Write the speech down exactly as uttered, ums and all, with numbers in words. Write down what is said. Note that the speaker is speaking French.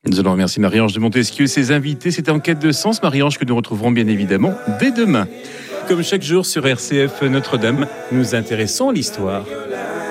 Nous allons remercier Marie-Ange de Montesquieu et ses invités. C'était En quête de sens, Marie-Ange, que nous retrouverons bien évidemment dès demain. Comme chaque jour sur R C F Notre-Dame, nous intéressons à l'histoire.